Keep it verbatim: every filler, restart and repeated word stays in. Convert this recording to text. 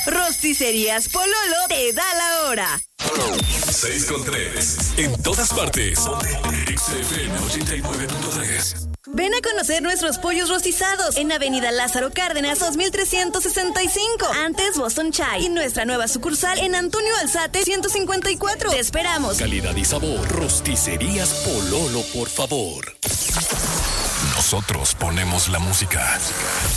Rosticerías Pololo te da la hora. seis con tres. En todas partes. X F M ochenta y nueve punto tres. Ven a conocer nuestros pollos rostizados en Avenida Lázaro Cárdenas dos mil trescientos sesenta y cinco, antes Boston Chai, y nuestra nueva sucursal en Antonio Alzate ciento cincuenta y cuatro. Te esperamos. Calidad y sabor. Rosticerías Pololo, por favor. Nosotros ponemos la música.